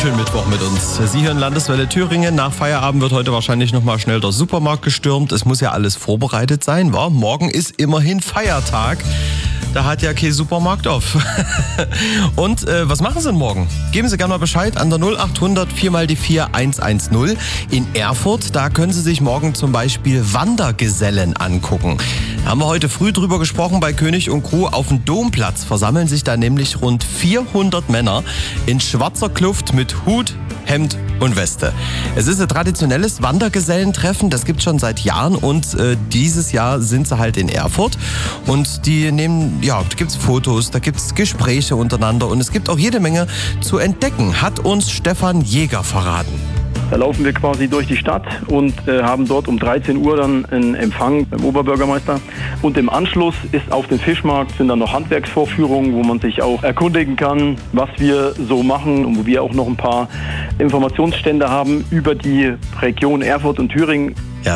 schönen Mittwoch mit uns. Sie hören Landeswelle Thüringen. Nach Feierabend wird heute wahrscheinlich nochmal schnell der Supermarkt gestürmt. Es muss ja alles vorbereitet sein, wa? Morgen ist immerhin Feiertag. Da hat ja kein Supermarkt auf. Und was machen Sie denn morgen? Geben Sie gerne mal Bescheid an der 0800 4x4 110. In Erfurt, da können Sie sich morgen zum Beispiel Wandergesellen angucken. Da haben wir heute früh drüber gesprochen bei König und Crew. Auf dem Domplatz versammeln sich da nämlich rund 400 Männer in schwarzer Kluft mit Hut, Hemd und Weste. Es ist ein traditionelles Wandergesellentreffen, das gibt es schon seit Jahren und dieses Jahr sind sie halt in Erfurt und die nehmen, ja, da gibt es Fotos, da gibt es Gespräche untereinander und es gibt auch jede Menge zu entdecken, hat uns Stefan Jäger verraten. Da laufen wir quasi durch die Stadt und haben dort um 13 Uhr dann einen Empfang beim Oberbürgermeister. Und im Anschluss ist auf dem Fischmarkt sind dann noch Handwerksvorführungen, wo man sich auch erkundigen kann, was wir so machen und wo wir auch noch ein paar Informationsstände haben über die Region Erfurt und Thüringen.